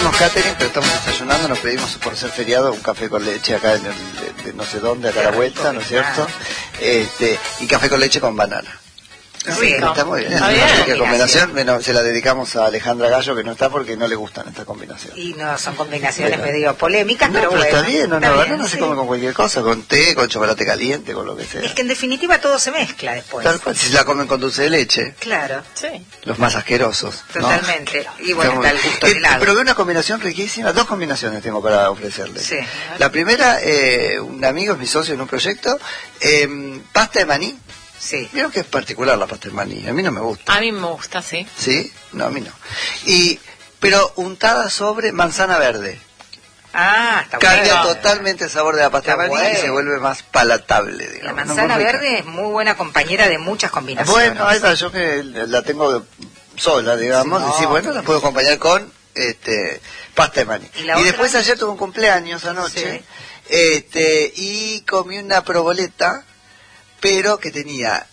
tenemos catering, pero estamos desayunando, nos pedimos por ser feriado un café con leche acá en de no sé dónde, acá a la vuelta, ¿no es cierto? Y café con leche con banana. Sí, está muy bien. Está bien. Qué combinación. Bueno, se la dedicamos a Alejandra Gallo, que no está porque no le gustan estas combinaciones. Y no, son combinaciones medio polémicas, No, pero bueno. está bien, no, bien, se come con cualquier cosa, con té, con chocolate caliente, con lo que sea. Es que en definitiva todo se mezcla después. Tal cual, si la comen con dulce de leche. Claro. Sí. Los más asquerosos, ¿no? Totalmente. Y bueno, está el gusto del helado. Pero veo una combinación riquísima, dos combinaciones tengo para ofrecerles. Sí. La primera, un amigo es mi socio en un proyecto, pasta de maní. Sí. Creo que es particular la pasta de maní, a mí no me gusta. A mí me gusta, sí. ¿Sí? No, a mí no. Pero untada sobre manzana verde. Ah, está Cambia bueno. totalmente el sabor de la pasta de maní y se vuelve más palatable, digamos. La manzana verde es muy buena compañera de muchas combinaciones. Bueno, ahí va, yo que la tengo sola, digamos, Sí, no, y sí, bueno, la puedo acompañar con pasta de maní. ¿Y después ayer tuve un cumpleaños anoche, y comí una proboleta, pero que tenía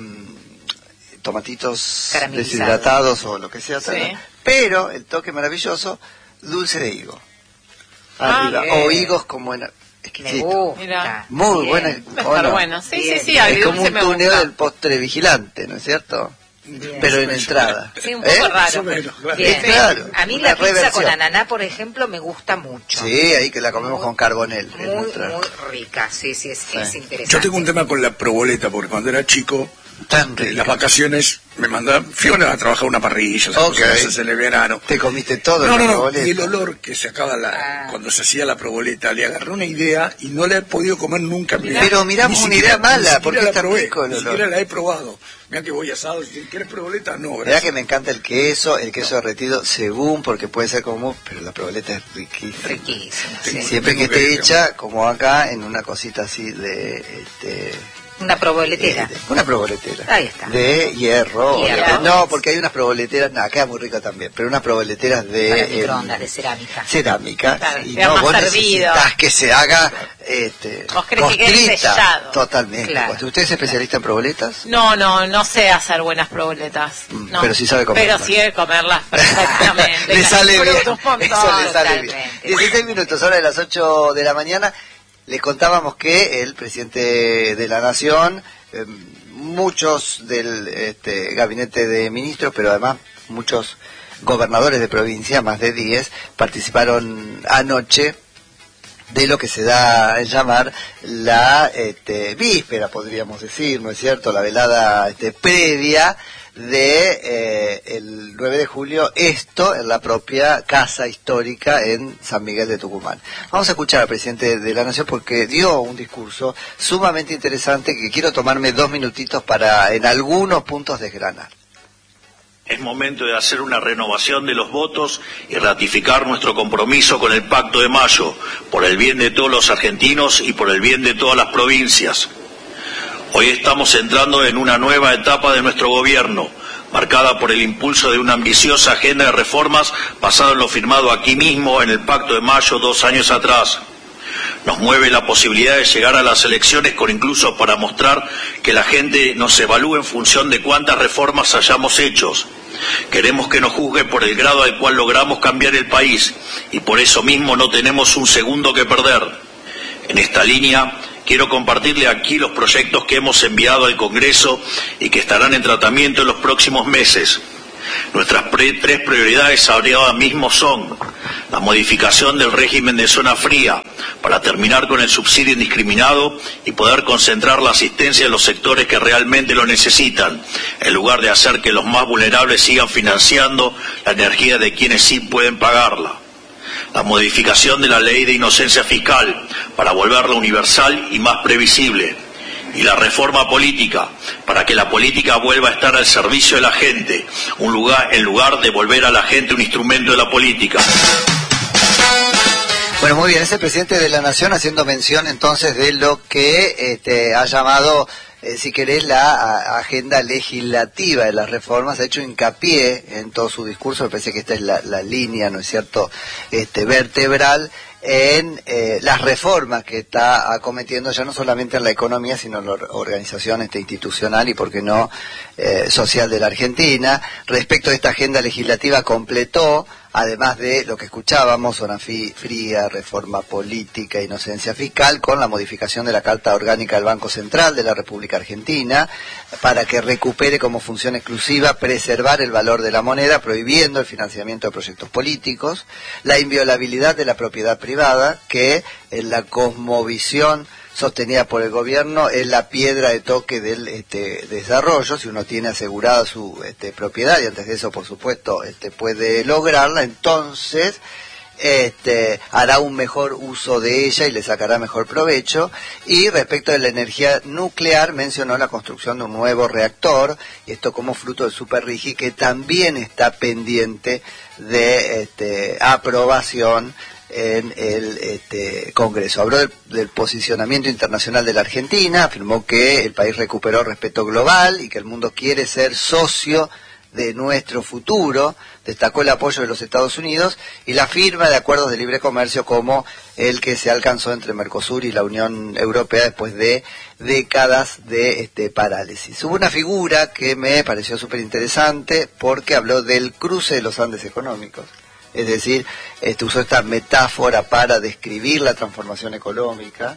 tomatitos deshidratados o lo que sea, pero el toque maravilloso, dulce de higo. Arriba, o higos como en... Me gusta. Muy buena. Bueno, sí, sí, es como un tuneo del postre vigilante, ¿no es cierto? Bien. Pero en entrada. Sí, un poco raro. Bien. Claro, a mí una la pizza reversión. con ananá, por ejemplo, me gusta mucho. Sí, ahí que la comemos con carbonel. Muy rica, sí, es interesante. Yo tengo un tema con la proboleta, porque cuando era chico, en las vacaciones me mandaban, fui a trabajar una parrilla, cosas en el verano. ¿Te comiste todo? No, y el olor que se acaba cuando se hacía la proboleta, le agarré una idea y no la he podido comer nunca. Pero miramos una idea mala, porque la está probé, rico el ni olor. siquiera la he probado. Mira que voy asado, si quieres proboleta, no. Mirá que me encanta el queso derretido, según, porque puede ser como, pero la proboleta es riquísima. Riquísima, Siempre que esté hecha, como acá, en una cosita así de... Una proboletera. Una proboletera. Ahí está. De hierro. No, porque hay unas proboleteras, queda muy rica también, pero unas probeleteras de... microondas, de cerámica. Cerámica. Claro, Y queda no, más vos servido. necesitas que se haga Vos querés que quede sellado. Totalmente. Claro. ¿Usted es especialista en proboletas? No sé hacer buenas proboletas. No. Pero sí sabe comerlas. Pero sí de comerlas perfectamente. Le sale bien. Disfruto un montón. Eso le sale bien. Totalmente. 16 minutos, hora de las 8 de la mañana. Les contábamos que el presidente de la Nación, muchos del gabinete de ministros, pero además muchos gobernadores de provincia, más de 10, participaron anoche de lo que se da a llamar la víspera, podríamos decir, ¿no es cierto?, la velada previa de el 9 de julio, esto en la propia casa histórica en San Miguel de Tucumán. Vamos a escuchar al presidente de la Nación porque dio un discurso sumamente interesante que quiero tomarme 2 minutitos para en algunos puntos desgranar. Es momento de hacer una renovación de los votos y ratificar nuestro compromiso con el Pacto de Mayo, por el bien de todos los argentinos y por el bien de todas las provincias. Hoy estamos entrando en una nueva etapa de nuestro gobierno, marcada por el impulso de una ambiciosa agenda de reformas basada en lo firmado aquí mismo en el Pacto de Mayo 2 años atrás. Nos mueve la posibilidad de llegar a las elecciones con incluso para mostrar que la gente nos evalúe en función de cuántas reformas hayamos hecho. Queremos que nos juzgue por el grado al cual logramos cambiar el país y por eso mismo no tenemos un segundo que perder. En esta línea, quiero compartirle aquí los proyectos que hemos enviado al Congreso y que estarán en tratamiento en los próximos meses. Nuestras 3 prioridades ahora mismo son la modificación del régimen de zona fría para terminar con el subsidio indiscriminado y poder concentrar la asistencia en los sectores que realmente lo necesitan, en lugar de hacer que los más vulnerables sigan financiando la energía de quienes sí pueden pagarla. La modificación de la ley de inocencia fiscal para volverla universal y más previsible. Y la reforma política, para que la política vuelva a estar al servicio de la gente, en lugar de volver a la gente un instrumento de la política. Bueno, muy bien, es el presidente de la Nación haciendo mención entonces de lo que ha llamado, si querés, la agenda legislativa de las reformas. Ha hecho hincapié en todo su discurso, me parece que esta es la línea, ¿no es cierto?, vertebral en las reformas que está acometiendo ya no solamente en la economía, sino en la organización institucional y, por qué no, social de la Argentina. Respecto a esta agenda legislativa, completó además de lo que escuchábamos, zona fría, reforma política, inocencia fiscal, con la modificación de la Carta Orgánica del Banco Central de la República Argentina, para que recupere como función exclusiva preservar el valor de la moneda, prohibiendo el financiamiento de proyectos políticos, la inviolabilidad de la propiedad privada, que en la cosmovisión sostenida por el gobierno es la piedra de toque del desarrollo. Si uno tiene asegurada su propiedad, y antes de eso, por supuesto, puede lograrla, entonces hará un mejor uso de ella y le sacará mejor provecho. Y respecto de la energía nuclear, mencionó la construcción de un nuevo reactor, y esto como fruto del Superrigi, que también está pendiente de aprobación en el Congreso. Habló del posicionamiento internacional de la Argentina, afirmó que el país recuperó respeto global y que el mundo quiere ser socio de nuestro futuro. Destacó el apoyo de los Estados Unidos y la firma de acuerdos de libre comercio como el que se alcanzó entre Mercosur y la Unión Europea después de décadas de parálisis. Hubo una figura que me pareció súper interesante porque habló del cruce de los Andes económicos. Es decir, usó esta metáfora para describir la transformación económica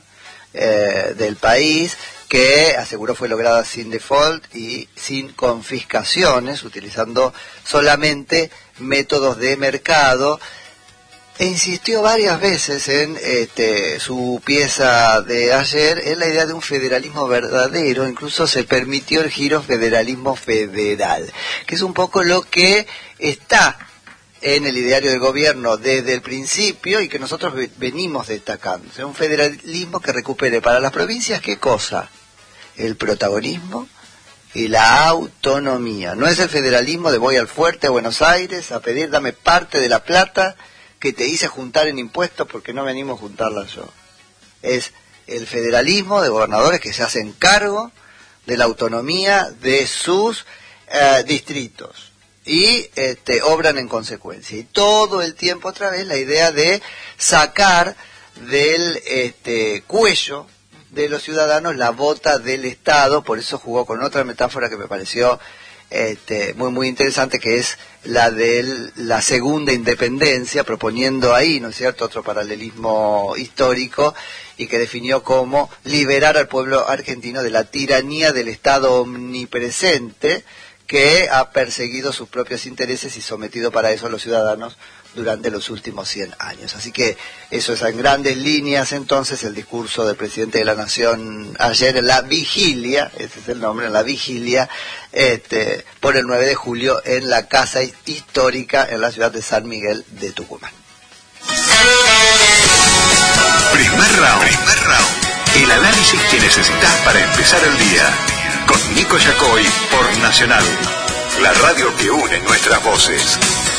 del país, que aseguró fue lograda sin default y sin confiscaciones, utilizando solamente métodos de mercado, e insistió varias veces en su pieza de ayer en la idea de un federalismo verdadero. Incluso se permitió el giro federalismo federal, que es un poco lo que está en el ideario del gobierno desde el principio y que nosotros venimos destacando. O sea, un federalismo que recupere para las provincias, ¿qué cosa? El protagonismo y la autonomía. No es el federalismo de voy al fuerte a Buenos Aires a pedir dame parte de la plata que te hice juntar en impuestos porque no venimos a juntarla yo. Es el federalismo de gobernadores que se hacen cargo de la autonomía de sus distritos y obran en consecuencia. Y todo el tiempo otra vez la idea de sacar del cuello de los ciudadanos la bota del Estado. Por eso jugó con otra metáfora que me pareció muy muy interesante, que es la de la segunda independencia, proponiendo ahí, ¿no es cierto?, otro paralelismo histórico, y que definió como liberar al pueblo argentino de la tiranía del Estado omnipresente que ha perseguido sus propios intereses y sometido para eso a los ciudadanos durante los últimos 100 años. Así que eso es en grandes líneas entonces el discurso del presidente de la Nación ayer en la vigilia, ese es el nombre, en la vigilia por el 9 de julio en la Casa Histórica en la ciudad de San Miguel de Tucumán. Primer round. El análisis que necesitas para empezar el día. Con Nico Yacoy por Nacional, la radio que une nuestras voces.